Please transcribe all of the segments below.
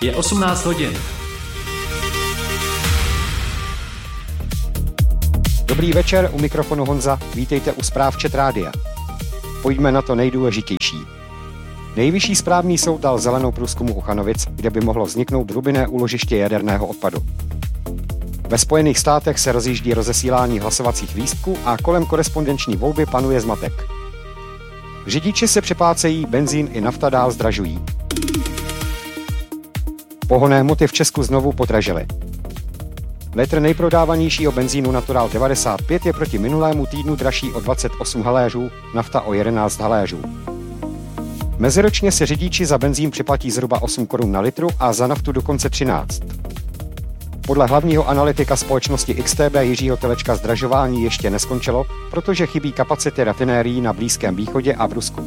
Je 18 hodin. Dobrý večer, u mikrofonu Honza, vítejte u zpráv ČT Rádia. Pojďme na to nejdůležitější. Nejvyšší správní soud dal zelenou průzkumu Uchanovic, kde by mohlo vzniknout hlubinné úložiště jaderného odpadu. Ve Spojených státech se rozjíždí rozesílání hlasovacích lístků a kolem korespondenční volby panuje zmatek. Řidiči se přeplácejí, benzín i nafta dál zdražují. Pohonné hmoty v Česku znovu podražily. Litr nejprodávanějšího benzínu Natural 95 je proti minulému týdnu dražší o 28 haléřů, nafta o 11 haléřů. Meziročně se řidiči za benzín připlatí zhruba 8 korun na litru a za naftu dokonce 13. Podle hlavního analytika společnosti XTB Jiřího Telečka zdražování ještě neskončilo, protože chybí kapacity rafinérií na Blízkém východě a v Rusku.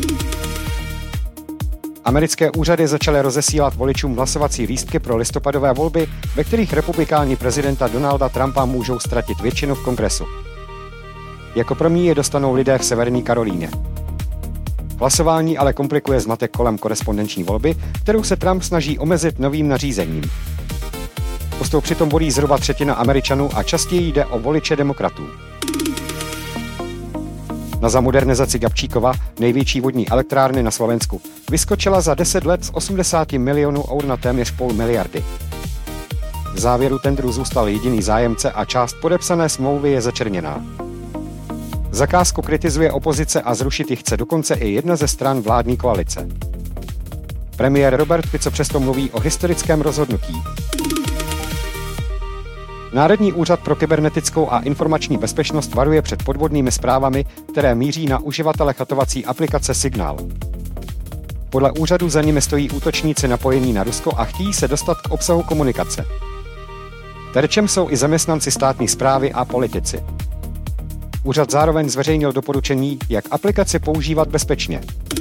Americké úřady začaly rozesílat voličům hlasovací lístky pro listopadové volby, ve kterých republikáni prezidenta Donalda Trumpa můžou ztratit většinu v kongresu. Jako první je dostanou lidé v Severní Karolíně. Hlasování ale komplikuje zmatek kolem korespondenční volby, kterou se Trump snaží omezit novým nařízením. Postou přitom volí zhruba třetina Američanů a častěji jde o voliče demokratů. Na zamodernizaci Gabčíkova, největší vodní elektrárny na Slovensku, vyskočila za 10 let z 80 milionů eur na téměř půl miliardy. V závěru tendru zůstal jediný zájemce a část podepsané smlouvy je začerněná. Zakázku kritizuje opozice a zrušit ji chce dokonce i jedna ze stran vládní koalice. Premiér Robert Fico přesto mluví o historickém rozhodnutí. Národní úřad pro kybernetickou a informační bezpečnost varuje před podvodnými zprávami, které míří na uživatele chatovací aplikace Signál. Podle úřadu za nimi stojí útočníci napojení na Rusko a chtějí se dostat k obsahu komunikace. Terčem jsou i zaměstnanci státní správy a politici. Úřad zároveň zveřejnil doporučení, jak aplikaci používat bezpečně.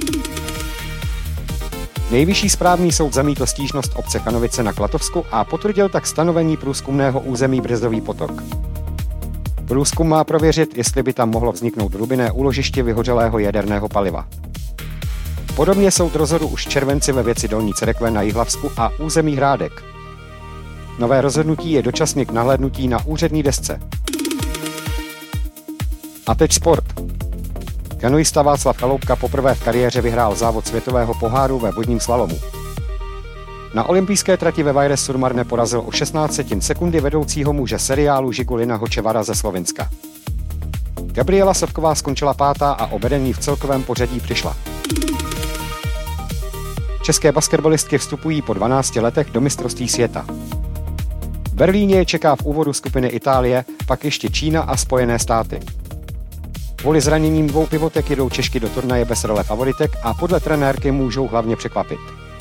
Nejvyšší správní soud zamítl stížnost obce Chanovice na Klatovsku a potvrdil tak stanovení průzkumného území Březový potok. Průzkum má prověřit, jestli by tam mohlo vzniknout hlubinné úložiště vyhořelého jaderného paliva. Podobně soud rozhodl už v červenci ve věci Dolní Cerekve na Jihlavsku a území Hrádek. Nové rozhodnutí je dočasně k nahlédnutí na úřední desce. A teď sport. Kanoista Václav Chaloupka poprvé v kariéře vyhrál závod světového poháru ve vodním slalomu. Na olympijské trati ve Vajres-sur-Marne porazil o 16 sekundy vedoucího muže seriálu Žigulina Hočevara ze Slovenska. Gabriela Savková skončila 5. a o vedení v celkovém pořadí přišla. České basketbalistky vstupují po 12 letech do mistrovství světa. V Berlíně je čeká v úvodu skupiny Itálie, pak ještě Čína a Spojené státy. Kvůli zraněním 2 pivotek jedou Češky do turnaje bez role favoritek a podle trenérky můžou hlavně překvapit.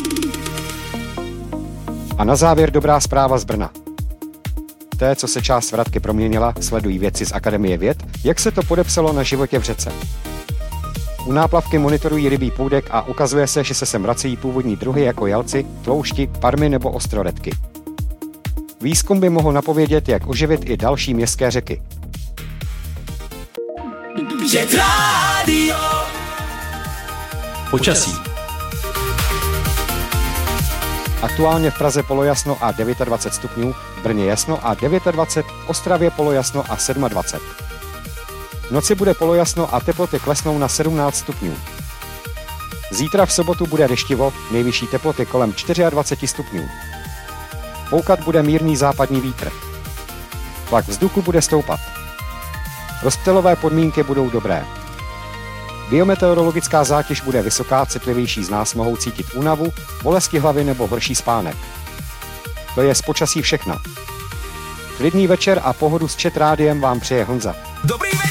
A na závěr dobrá zpráva z Brna. Té, co se část vratky proměnila, sledují vědci z Akademie věd, jak se to podepsalo na životě v řece. U náplavky monitorují rybí půdek a ukazuje se, že se sem vracejí původní druhy jako jalci, tloušti, parmy nebo ostroredky. Výzkum by mohl napovědět, jak oživit i další městské řeky. Počasí. Aktuálně v Praze polojasno a 29 stupňů, v Brně jasno a 29, v Ostravě polojasno a 27. V noci bude polojasno a teploty klesnou na 17 stupňů. Zítra v sobotu bude deštivo, nejvyšší teploty kolem 24 stupňů. Foukat bude mírný západní vítr. Tlak vzduchu bude stoupat. Rozptylové podmínky budou dobré. Biometeorologická zátěž bude vysoká, citlivější z nás mohou cítit únavu, bolesti hlavy nebo horší spánek. To je z počasí všechno. Klidný večer a pohodu s ČT Rádiem vám přeje Honza. Dobrý večer!